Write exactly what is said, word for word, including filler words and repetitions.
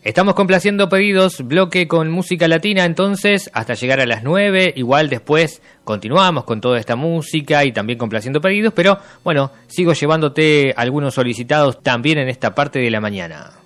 Estamos complaciendo pedidos, bloque con música latina entonces, hasta llegar a las nueve, igual después continuamos con toda esta música y también complaciendo pedidos, pero bueno, sigo llevándote algunos solicitados también en esta parte de la mañana.